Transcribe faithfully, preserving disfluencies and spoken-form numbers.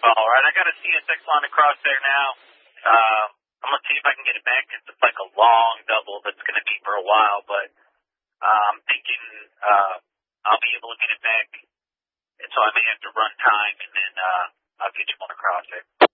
All right, I got a C S X line across there now. Uh, I'm going to see if I can get it back. It's like a long double that's going to be for a while, but uh, I'm thinking uh, I'll be able to get it back. And so I may have to run time, and then uh, I'll get you one across there.